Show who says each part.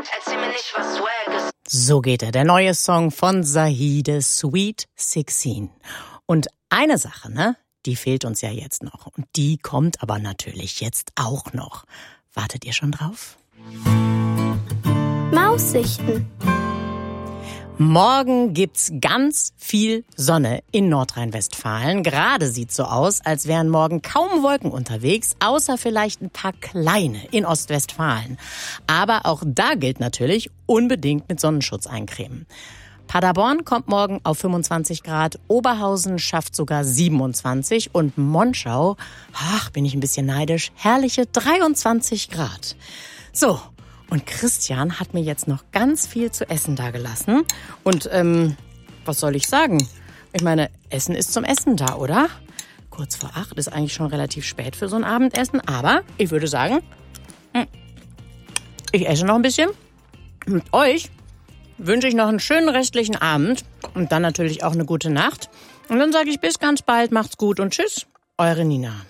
Speaker 1: erzähl mir nicht, was Swag ist.
Speaker 2: So geht er, der neue Song von Zahide, Sweet 16. Und eine Sache, ne, die fehlt uns ja jetzt noch. Und die kommt aber natürlich jetzt auch noch. Wartet ihr schon drauf?
Speaker 3: Maussichten.
Speaker 2: Morgen gibt's ganz viel Sonne in Nordrhein-Westfalen. Gerade sieht's so aus, als wären morgen kaum Wolken unterwegs, außer vielleicht ein paar kleine in Ostwestfalen. Aber auch da gilt natürlich, unbedingt mit Sonnenschutz eincremen. Paderborn kommt morgen auf 25 Grad, Oberhausen schafft sogar 27 und Monschau, bin ich ein bisschen neidisch, herrliche 23 Grad. So. Und Christian hat mir jetzt noch ganz viel zu essen dagelassen. Und was soll ich sagen? Ich meine, Essen ist zum Essen da, oder? Kurz vor 8 ist eigentlich schon relativ spät für so ein Abendessen. Aber ich würde sagen, ich esse noch ein bisschen. Und euch wünsche ich noch einen schönen restlichen Abend. Und dann natürlich auch eine gute Nacht. Und dann sage ich bis ganz bald, macht's gut und tschüss, eure Nina.